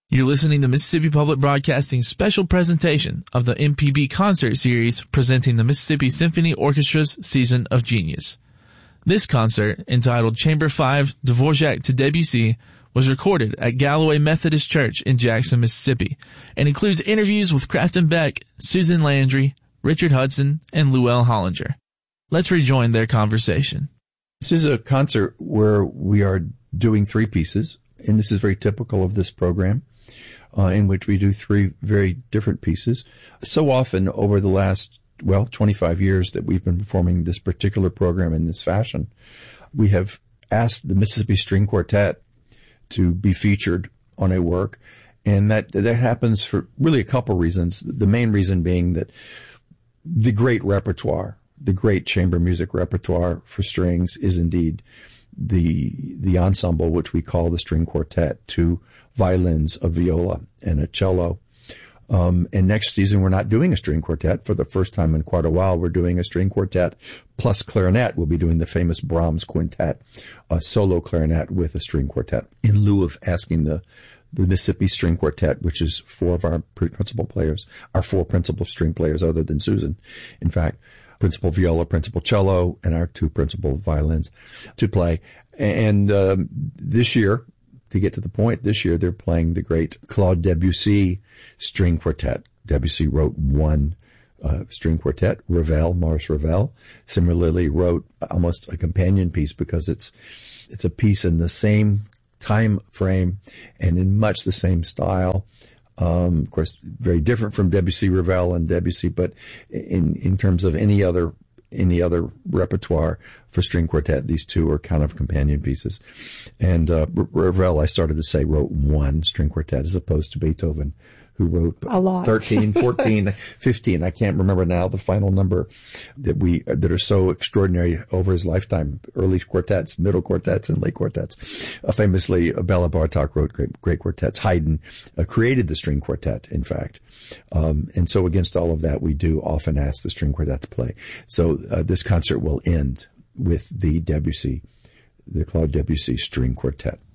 You're listening to Mississippi Public Broadcasting's special presentation of the MPB concert series presenting the Mississippi Symphony Orchestra's Season of Genius. This concert, entitled Chamber 5, Dvorak to Debussy, was recorded at Galloway Methodist Church in Jackson, Mississippi, and includes interviews with Crafton Beck, Susan Landry, Richard Hudson, and Llewellyn Hollinger. Let's rejoin their conversation. This is a concert where we are doing three pieces, and this is very typical of this program. In which we do three very different pieces. So often over the last, 25 years that we've been performing this particular program in this fashion, we have asked the Mississippi String Quartet to be featured on a work. And that happens for really a couple reasons. The main reason being that the great repertoire, the great chamber music repertoire for strings is indeed the ensemble, which we call the string quartet, two violins, a viola, and a cello. And next season, we're not doing a string quartet. For the first time in quite a while, we're doing a string quartet plus clarinet. We'll be doing the famous Brahms quintet, a solo clarinet with a string quartet, in lieu of asking the Mississippi String Quartet, which is four of our principal players, our four principal string players other than Susan, in fact, principal viola, principal cello, and our two principal violins to play. And this year, to get to the point, this year they're playing the great Claude Debussy String Quartet. Debussy wrote one string quartet, Ravel, Maurice Ravel. Similarly wrote almost a companion piece because it's a piece in the same time frame and in much the same style. Of course, very different from Debussy, Ravel, and Debussy, but in terms of any other repertoire for string quartet, these two are kind of companion pieces. And Ravel, I started to say, wrote one string quartet as opposed to Beethoven, who wrote a lot. 13, 14, 15. I can't remember now the final number that are so extraordinary over his lifetime. Early quartets, middle quartets, and late quartets. Famously, Bela Bartok wrote great quartets. Haydn created the string quartet, in fact. And so against all of that, we do often ask the string quartet to play. So this concert will end with the Claude Debussy String Quartet.